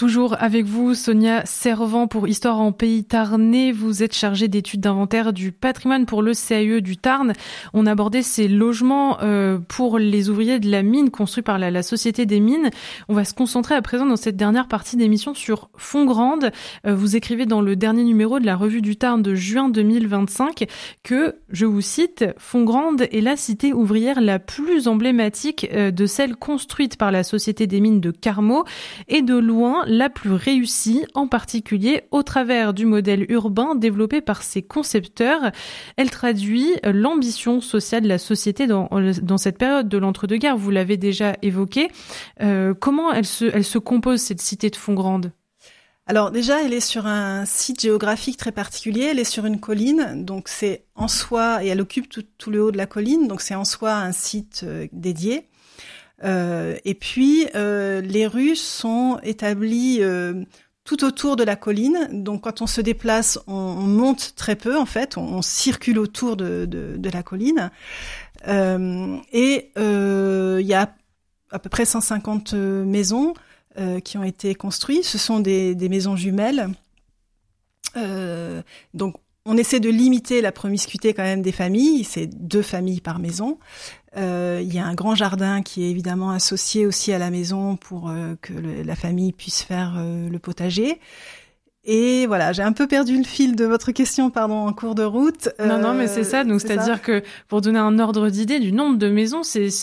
Toujours avec vous, Sonia Servant pour Histoire en Pays Tarnais. Vous êtes chargée d'études d'inventaire du patrimoine pour le CAE du Tarn. On abordait ces logements pour les ouvriers de la mine construits par la Société des mines. On va se concentrer à présent dans cette dernière partie d'émission sur Fongrande. Vous écrivez dans le dernier numéro de la Revue du Tarn de juin 2025 que, je vous cite, « Fongrande est la cité ouvrière la plus emblématique de celle construite par la Société des mines de Carmaux et de loin la plus réussie, en particulier au travers du modèle urbain développé par ses concepteurs. Elle traduit l'ambition sociale de la société dans cette période de l'entre-deux-guerres. Vous l'avez déjà évoqué. Comment elle se compose, cette cité de Fongrande ? Alors déjà, elle est sur un site géographique très particulier. Elle est sur une colline, donc c'est en soi, et elle occupe tout le haut de la colline, donc c'est en soi un site dédié. Et puis, les rues sont établies tout autour de la colline. Donc, quand on se déplace, on monte très peu, en fait. On circule autour de la colline. Et il y a à peu près 150 maisons qui ont été construites. Ce sont des maisons jumelles. Donc, on essaie de limiter la promiscuité quand même des familles. C'est 2 familles par maison. Il y a un grand jardin qui est évidemment associé aussi à la maison pour que la famille puisse faire le potager. Et voilà, j'ai un peu perdu le fil de votre question, en cours de route. Non, mais c'est ça. Donc, c'est-à-dire que pour donner un ordre d'idée du nombre de maisons, c'est